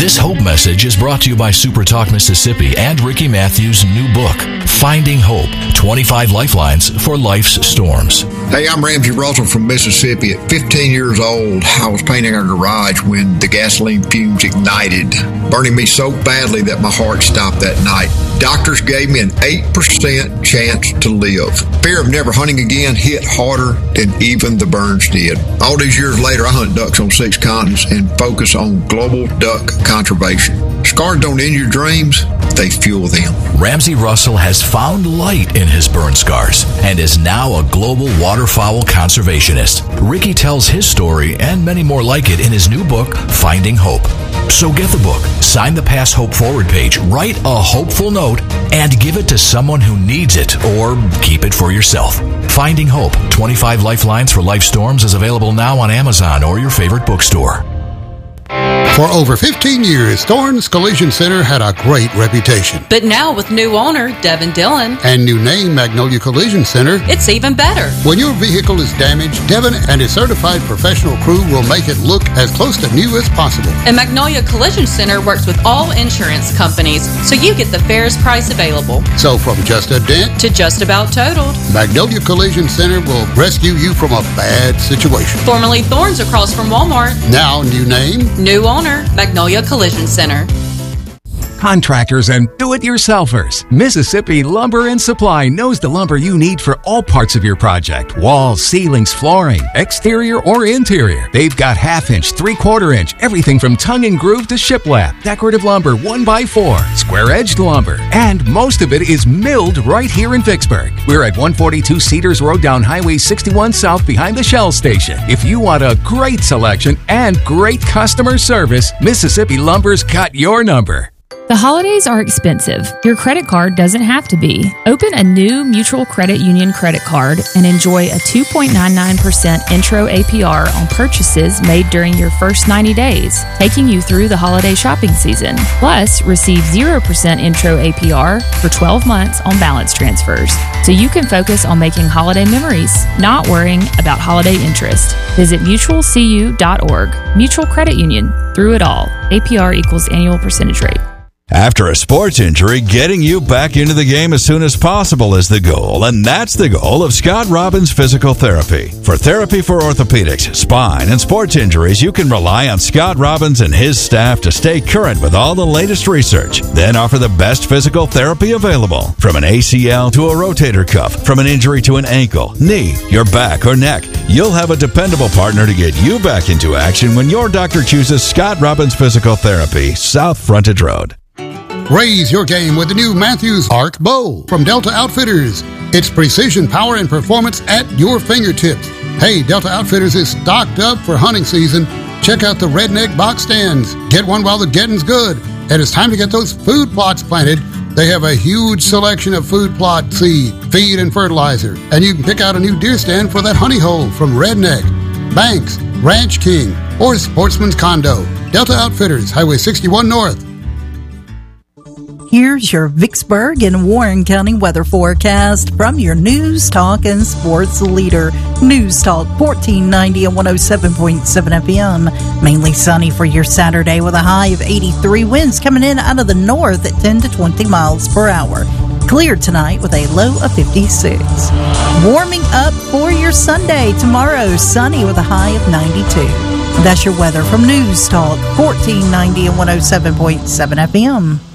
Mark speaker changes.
Speaker 1: This Hope message is brought to you by Super Talk Mississippi and Ricky Matthews' new book, Finding Hope, 25 Lifelines for Life's Storms.
Speaker 2: Hey, I'm Ramsey Russell from Mississippi. At 15 years old, I was painting our garage when the gasoline fumes ignited, burning me so badly that my heart stopped that night. Doctors gave me an 8% chance to live. Fear of never hunting again hit harder than even the burns did. All these years later, I hunt ducks on 6 continents and focus on global duck conservation. Scars don't end your dreams, they fuel them.
Speaker 1: Ramsey Russell has found light in his burn scars and is now a global waterfowl conservationist. Ricky tells his story and many more like it in his new book, Finding Hope. So get the book, sign the Pass Hope Forward page, write a hopeful note, and give it to someone who needs it, or keep it for yourself. Finding Hope, 25 Lifelines for Life Storms is available now on Amazon or your favorite bookstore.
Speaker 3: For over 15 years, Thorne's Collision Center had a great reputation.
Speaker 4: But now with new owner, Devin Dillon,
Speaker 3: and new name, Magnolia Collision Center,
Speaker 4: it's even better.
Speaker 3: When your vehicle is damaged, Devin and his certified professional crew will make it look as close to new as possible.
Speaker 4: And Magnolia Collision Center works with all insurance companies, so you get the fairest price available.
Speaker 3: So from just a dent
Speaker 4: to just about totaled,
Speaker 3: Magnolia Collision Center will rescue you from a bad situation.
Speaker 4: Formerly Thorne's across from Walmart.
Speaker 3: Now new name,
Speaker 4: new owner, Magnolia Collision Center.
Speaker 5: Contractors and do-it-yourselfers. Mississippi Lumber and Supply knows the lumber you need for all parts of your project. Walls, ceilings, flooring, exterior or interior. They've got half-inch, three-quarter-inch, everything from tongue and groove to shiplap, decorative lumber 1x4, square-edged lumber, and most of it is milled right here in Vicksburg. We're at 142 Cedars Road down Highway 61 South behind the Shell Station. If you want a great selection and great customer service, Mississippi Lumber's got your number.
Speaker 6: The holidays are expensive. Your credit card doesn't have to be. Open a new Mutual Credit Union credit card and enjoy a 2.99% intro APR on purchases made during your first 90 days, taking you through the holiday shopping season. Plus, receive 0% intro APR for 12 months on balance transfers, so you can focus on making holiday memories, not worrying about holiday interest. Visit mutualcu.org. Mutual Credit Union. Through it all. APR equals annual percentage rate.
Speaker 7: After a sports injury, getting you back into the game as soon as possible is the goal, and that's the goal of Scott Robbins Physical Therapy. For therapy for orthopedics, spine, and sports injuries, you can rely on Scott Robbins and his staff to stay current with all the latest research, then offer the best physical therapy available. From an ACL to a rotator cuff, from an injury to an ankle, knee, your back, or neck, you'll have a dependable partner to get you back into action when your doctor chooses Scott Robbins Physical Therapy, South Frontage Road.
Speaker 3: Raise your game with the new Matthews Arc Bow from Delta Outfitters. It's precision, power, and performance at your fingertips. Hey, Delta Outfitters is stocked up for hunting season. Check out the Redneck box stands. Get one while the getting's good. And it's time to get those food plots planted. They have a huge selection of food plot seed, feed, and fertilizer. And you can pick out a new deer stand for that honey hole from Redneck, Banks, Ranch King, or Sportsman's Condo. Delta Outfitters, Highway 61 North.
Speaker 8: Here's your Vicksburg and Warren County weather forecast from your News Talk and Sports leader. News Talk 1490 and 107.7 FM. Mainly sunny for your Saturday with a high of 83. Winds coming in out of the north at 10 to 20 miles per hour. Clear tonight with a low of 56. Warming up for your Sunday. Tomorrow, sunny with a high of 92. That's your weather from News Talk 1490 and 107.7 FM.